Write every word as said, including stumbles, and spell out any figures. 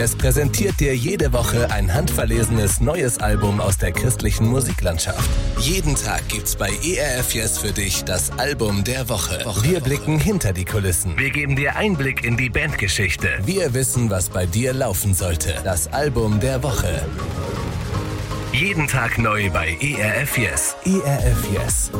Es präsentiert dir jede Woche ein handverlesenes neues Album aus der christlichen Musiklandschaft. Jeden Tag gibt's bei E R F Yes für dich das Album der Woche. Wir blicken hinter die Kulissen. Wir geben dir Einblick in die Bandgeschichte. Wir wissen, was bei dir laufen sollte. Das Album der Woche. Jeden Tag neu bei E R F Yes. E R F Yes.